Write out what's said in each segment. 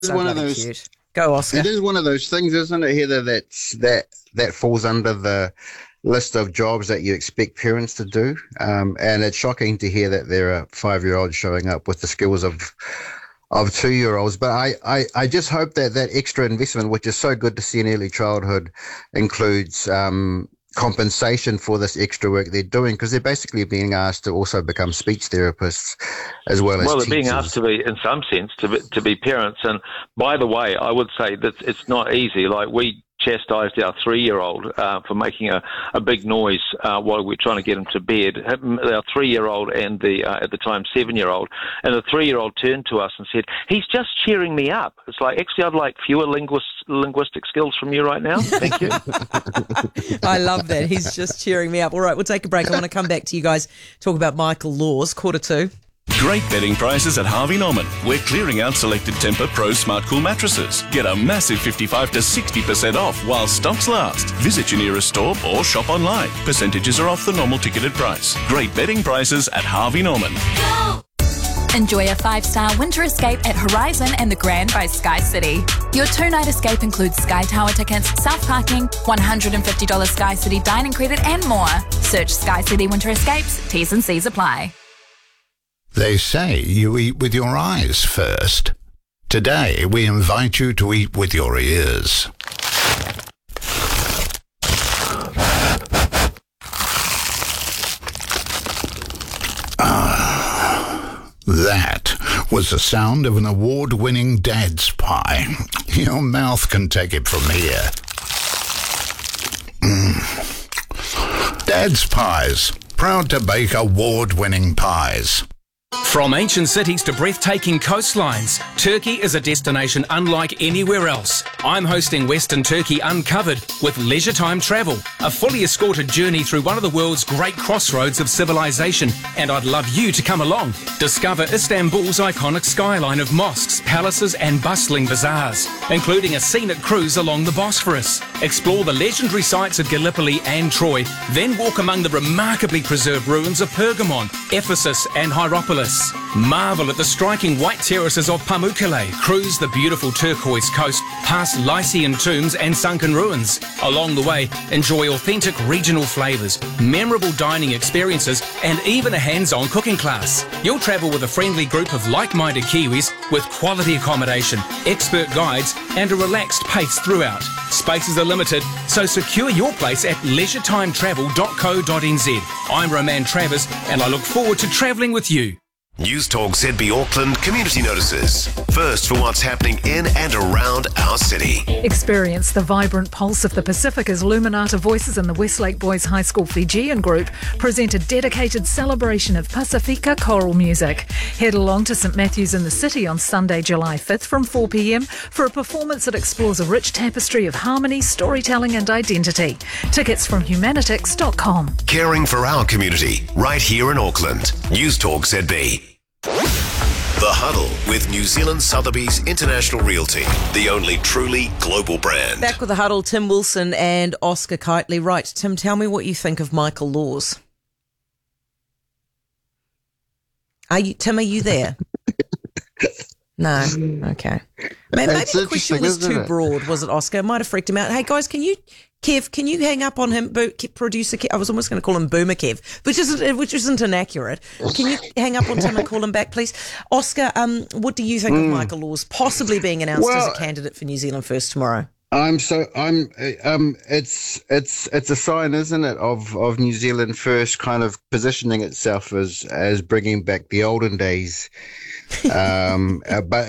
So one of bloody those. cute. Go, Oscar. It is one of those things, isn't it, Heather? That falls under the list of jobs that you expect parents to do. And it's shocking to hear that there are 5-year-olds showing up with the skills of 2-year-olds. But I just hope that extra investment, which is so good to see in early childhood, includes compensation for this extra work they're doing, because they're basically being asked to also become speech therapists as well as they're teachers. being asked to be, in some sense, to be parents. And by the way, I would say that it's not easy. Like, we chastised our 3-year-old for making a big noise while we're trying to get him to bed. Our 3-year-old and at the time 7-year-old, and the 3-year-old turned to us and said, "He's just cheering me up." It's like, actually, I'd like fewer linguistic skills from you right now. Thank you. I love that. He's just cheering me up. All right, we'll take a break. I want to come back to you guys, talk about Michael Laws, 1:45. Great bedding prices at Harvey Norman. We're clearing out selected Tempur Pro Smart Cool mattresses. Get a massive 55 to 60% off while stocks last. Visit your nearest store or shop online. Percentages are off the normal ticketed price. Great bedding prices at Harvey Norman. Enjoy a 5-star winter escape at Horizon and the Grand by Sky City. Your 2-night escape includes Sky Tower tickets, self-parking, $150 Sky City dining credit and more. Search Sky City Winter Escapes. T's and C's apply. They say you eat with your eyes first. Today, we invite you to eat with your ears. That was the sound of an award-winning Dad's Pie. Your mouth can take it from here. Dad's Pies, proud to bake award-winning pies. From ancient cities to breathtaking coastlines, Turkey is a destination unlike anywhere else. I'm hosting Western Turkey Uncovered with Leisure Time Travel, a fully escorted journey through one of the world's great crossroads of civilization, and I'd love you to come along. Discover Istanbul's iconic skyline of mosques, palaces and bustling bazaars, including a scenic cruise along the Bosphorus. Explore the legendary sites of Gallipoli and Troy, then walk among the remarkably preserved ruins of Pergamon, Ephesus and Hierapolis. Marvel at the striking white terraces of Pamukkale, cruise the beautiful turquoise coast, past Lycian tombs and sunken ruins. Along the way, enjoy authentic regional flavours, memorable dining experiences, and even a hands-on cooking class. You'll travel with a friendly group of like-minded Kiwis with quality accommodation, expert guides, and a relaxed pace throughout. Spaces are limited, so secure your place at leisuretime.travel.co.nz. I'm Roman Travers, and I look forward to travelling with you. News Talk ZB Auckland community notices. First for what's happening in and around our city. Experience the vibrant pulse of the Pacific as Luminata Voices and the Westlake Boys High School Fijian group present a dedicated celebration of Pasifika choral music. Head along to St Matthews in the City on Sunday, July 5th from 4 p.m. for a performance that explores a rich tapestry of harmony, storytelling and identity. Tickets from humanitix.com. Caring for our community right here in Auckland. News Talk ZB. The Huddle with New Zealand Sotheby's International Realty, the only truly global brand. Back with The Huddle, Tim Wilson and Oscar Kitely. Right, Tim, tell me what you think of Michael Laws. Are you there? No, okay. Maybe the question was too broad, was it, Oscar? It might have freaked him out. Hey, guys, can you hang up on him, producer Kev? I was almost going to call him Boomer Kev, which isn't inaccurate. Can you hang up on Tim and call him back, please? Oscar, what do you think of Michael Laws possibly being announced as a candidate for New Zealand First tomorrow? It's a sign, isn't it, of New Zealand First kind of positioning itself as bringing back the olden days, but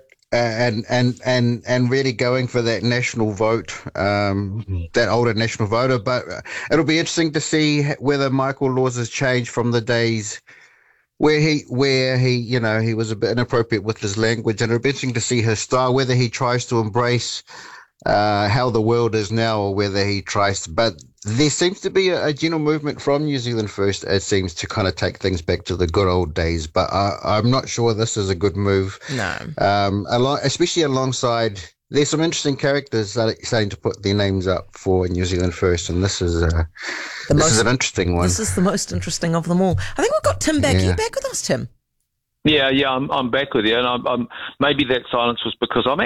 and really going for that national vote, that older national voter. But it'll be interesting to see whether Michael Laws has changed from the days where he he was a bit inappropriate with his language, and it'll be interesting to see his style, whether he tries to embrace how the world is now, or whether he tries to. But there seems to be a general movement from New Zealand First, it seems, to kind of take things back to the good old days. But I'm not sure this is a good move. No. Especially alongside, there's some interesting characters that are starting to put their names up for New Zealand First, and this is an interesting one. This is the most interesting of them all. I think we've got Tim back. Yeah. Are you back with us, Tim? Yeah, I'm back with you, and I'm maybe that silence was because I'm